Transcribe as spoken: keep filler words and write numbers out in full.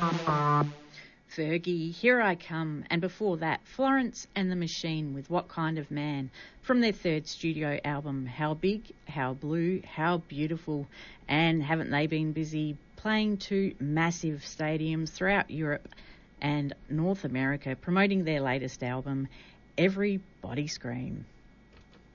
Fergie, Here I Come, and before that, Florence and the Machine with What Kind of Man, from their third studio album, How Big, How Blue, How Beautiful, and haven't they been busy playing to massive stadiums throughout Europe and North America, promoting their latest album, Everybody Scream.